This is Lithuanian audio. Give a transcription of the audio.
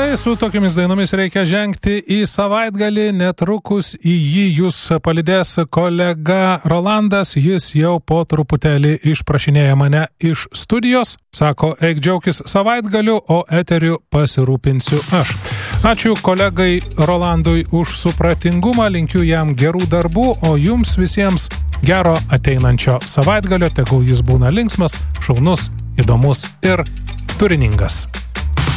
štai su tokiamis dainomis reikia žengti į savaitgalį. Netrukus į jį jūs palydės kolega Rolandas. Jis jau po truputėlį išprašinėja mane iš studijos. Sako, eik džiaukis savaitgaliu, o eteriu pasirūpinsiu aš. Ačiū kolegai Rolandui už supratingumą, linkiu jam gerų darbų, o jums visiems gero ateinančio savaitgalio. Tegul jis būna linksmas, šaunus, įdomus ir turiningas.